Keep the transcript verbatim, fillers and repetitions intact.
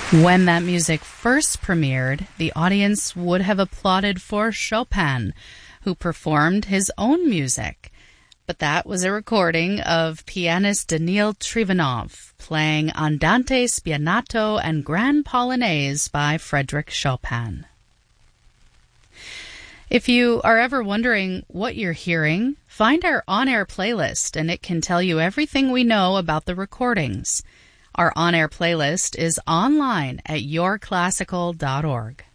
When that music first premiered, the audience would have applauded for Chopin, who performed his own music. But that was a recording of pianist Danil Trivanov playing Andante Spianato and Grand Polonaise by Frédéric Chopin. If you are ever wondering what you're hearing, find our on-air playlist and it can tell you everything we know about the recordings. Our on-air playlist is online at your classical dot org.